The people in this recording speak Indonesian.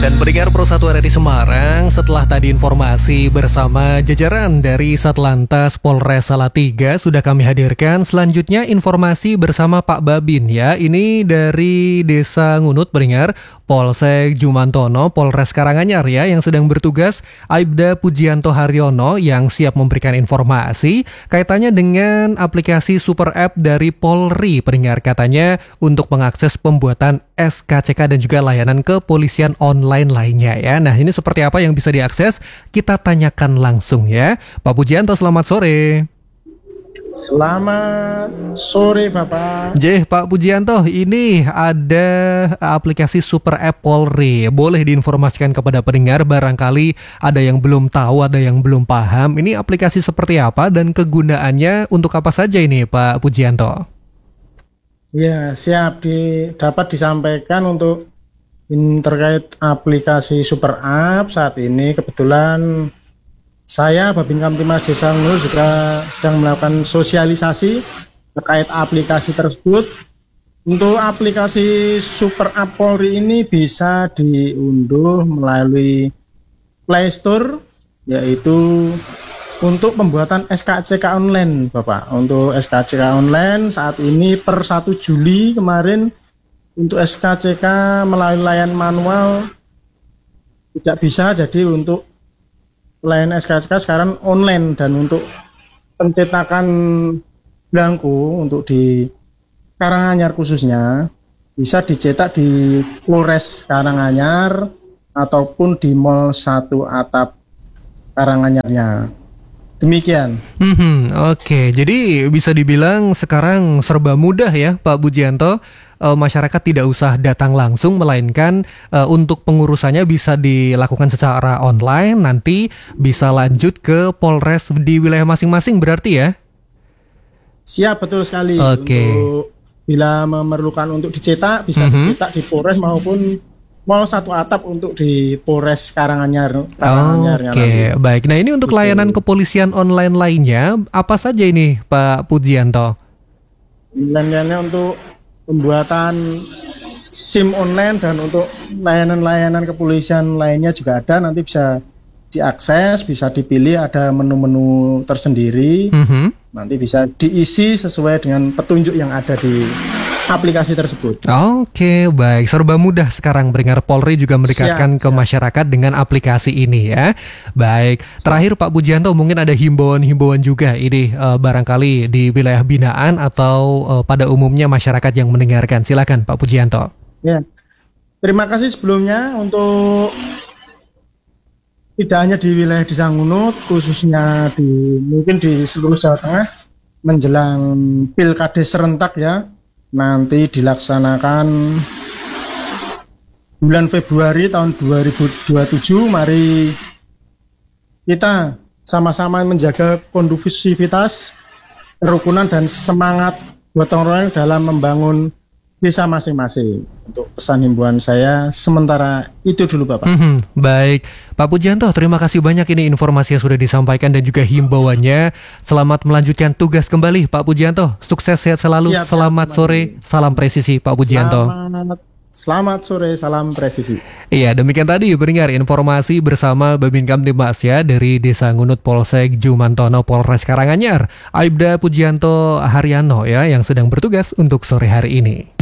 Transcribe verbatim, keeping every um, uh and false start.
Dan pendengar Pro satu R R I Semarang, setelah tadi informasi bersama jajaran dari Satlantas Polres Salatiga sudah kami hadirkan. Selanjutnya informasi bersama Pak Babin ya. Ini dari Desa Ngunut pendengar, Polsek Jumantono, Polres Karanganyar ya, yang sedang bertugas Aibda Pujianto Haryono yang siap memberikan informasi kaitannya dengan aplikasi Super App dari Polri pendengar, katanya untuk mengakses pembuatan S K C K dan juga layanan kepolisian online lainnya ya. Nah, ini seperti apa yang bisa diakses? Kita tanyakan langsung ya. Pak Pujianto, selamat sore. Selamat sore Bapak. Jeh, Pak Pujianto, ini ada aplikasi Super App Polri. Boleh diinformasikan kepada pendengar, barangkali ada yang belum tahu, ada yang belum paham. Ini aplikasi seperti apa dan kegunaannya untuk apa saja ini Pak Pujianto? Ya, siap di, dapat disampaikan untuk in, terkait aplikasi Super App saat ini. Kebetulan saya Babin Kamtimas Desa Ngunut juga sedang melakukan sosialisasi terkait aplikasi tersebut. Untuk aplikasi Super App Polri ini bisa diunduh melalui Play Store, yaitu untuk pembuatan S K C K online Bapak. Untuk S K C K online saat ini per satu Juli kemarin, untuk S K C K melalui layanan manual tidak bisa, jadi untuk layanan S K C K sekarang online. Dan untuk pencetakan belangko untuk di Karanganyar khususnya bisa dicetak di Polres Karanganyar ataupun di Mall satu Atap Karanganyarnya. Demikian. Hmm, Oke, okay. Jadi bisa dibilang sekarang serba mudah ya Pak Pujianto. E, masyarakat tidak usah datang langsung, melainkan e, untuk pengurusannya bisa dilakukan secara online. Nanti bisa lanjut ke Polres di wilayah masing-masing berarti ya? Siap, betul sekali. Oke. Okay. Untuk bila memerlukan untuk dicetak, bisa mm-hmm. dicetak di Polres maupun Mall satu Atap untuk di Polres Karanganyar. Karanganyar Oke, okay. Baik. Nah, ini untuk Betul. Layanan kepolisian online lainnya, apa saja ini Pak Pujianto? Layanannya untuk pembuatan SIM online dan untuk layanan-layanan kepolisian lainnya juga ada. Nanti bisa diakses, bisa dipilih, ada menu-menu tersendiri. Mm-hmm. Nanti bisa diisi sesuai dengan petunjuk yang ada di aplikasi tersebut. Oke, baik. Serba mudah sekarang pendengar. Polri juga mendekatkan siap, ke siap. masyarakat dengan aplikasi ini ya. Baik. Terakhir Pak Pujianto, mungkin ada himbauan-himbauan juga ini uh, barangkali di wilayah binaan atau uh, pada umumnya masyarakat yang mendengarkan. Silakan Pak Pujianto. Ya. Terima kasih sebelumnya untuk tidak hanya di wilayah Desa Ngunut, khususnya di mungkin di seluruh Jawa Tengah menjelang Pilkades serentak ya. Nanti dilaksanakan bulan Februari tahun dua ribu dua puluh tujuh. Mari kita sama-sama menjaga kondusivitas, kerukunan dan semangat gotong royong dalam membangun desa masing-masing. Untuk pesan himbauan saya sementara itu dulu Bapak. Hmm, baik Pak Pujianto, terima kasih banyak ini informasi yang sudah disampaikan dan juga himbauannya. Selamat melanjutkan tugas kembali Pak Pujianto. Sukses, sehat selalu. Siap, selamat siap, sore, salam presisi Pak Pujianto. Selamat, selamat sore, salam presisi. Iya, demikian tadi pendengar informasi bersama Babin Kamtimas ya dari Desa Ngunut Polsek Jumantono Polres Karanganyar, Aibda Pujianto Haryono ya yang sedang bertugas untuk sore hari ini.